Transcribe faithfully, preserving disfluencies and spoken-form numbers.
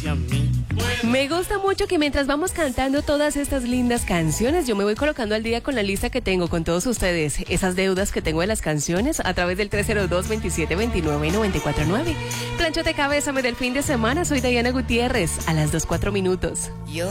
hacia mí. Me gusta mucho que mientras vamos cantando todas estas lindas canciones, yo me voy colocando al día con la lista que tengo con todos ustedes, esas deudas que tengo de las canciones a través del tres cero dos, veintisiete veintinueve, noventa y cuatro nueve. Planchote cabeza, me del fin de semana, soy Diana Gutiérrez, a las dos cuatro minutos. Yo